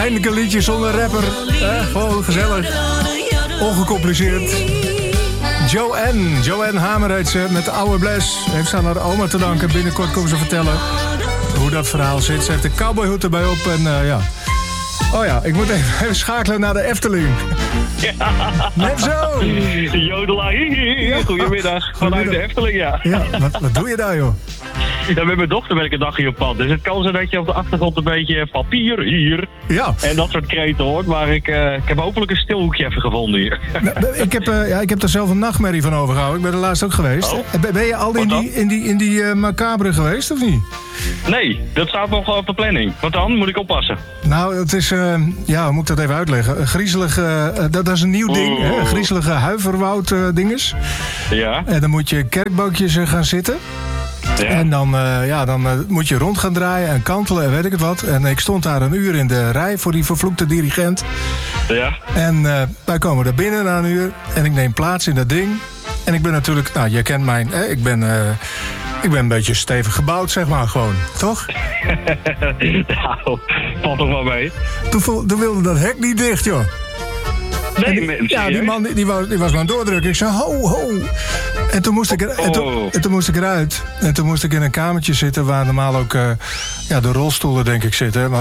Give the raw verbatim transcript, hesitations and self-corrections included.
Eindelijk een liedje zonder rapper. Eh, gewoon gezellig. Ongecompliceerd. Joanne. Joanne Hamer heet ze. Met de oude bles. Heeft ze aan haar oma te danken. Binnenkort komen ze vertellen hoe dat verhaal zit. Ze heeft de cowboyhoed erbij op. En uh, ja. Oh ja, ik moet even, even schakelen naar de Efteling. Ja. Net zo. Jodela. Ja. Goedemiddag. Vanuit de Efteling, ja. Ja, wat, wat doe je daar, joh? Ja, met mijn dochter ben ik een dagje op pad. Dus het kan zijn dat je op de achtergrond een beetje papier hier Ja. en dat soort kreten hoort. Maar ik, uh, ik heb hopelijk een stilhoekje even gevonden hier. Nou, ik, heb, uh, ja, ik heb er zelf een nachtmerrie van overgehouden. Ik ben er laatst ook geweest. Oh. Ben, ben je al in die, in die, in die uh, macabre geweest, of niet? Nee, dat staat nog op de planning. Wat dan? Moet ik oppassen? Nou, het is... Uh, ja, hoe moet ik dat even uitleggen? Een griezelige... Uh, dat, dat is een nieuw ding, hè? Een griezelige huiverwoud uh, dinges. Ja. En dan moet je kerkbankjes uh, gaan zitten. Ja. En dan, uh, ja, dan uh, moet je rond gaan draaien en kantelen en weet ik het wat. En ik stond daar een uur in de rij voor die vervloekte dirigent. Ja. En uh, wij komen er binnen na een uur. En ik neem plaats in dat ding. En ik ben natuurlijk... Nou, je kent mijn... Eh, ik ben... Uh, ik ben een beetje stevig gebouwd, zeg maar, gewoon. Toch? Nou, valt toch wel mee. Toen, toen wilde dat hek niet dicht, joh. Nee, die, mensen. Ja, die man die, die, was, die was me aan het doordrukken. Ik zei, ho, ho. En toen moest ik, er, en toen, en toen moest ik eruit. En toen moest ik in een kamertje zitten waar normaal ook uh, ja, de rolstoelen, denk ik, zitten. Maar